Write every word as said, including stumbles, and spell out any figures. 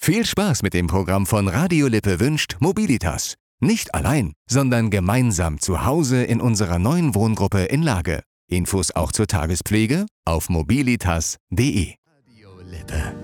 Viel Spaß mit dem Programm von Radio Lippe wünscht Mobilitas. Nicht allein, sondern gemeinsam zu Hause in unserer neuen Wohngruppe in Lage. Infos auch zur Tagespflege auf mobilitas punkt de. Radio Lippe.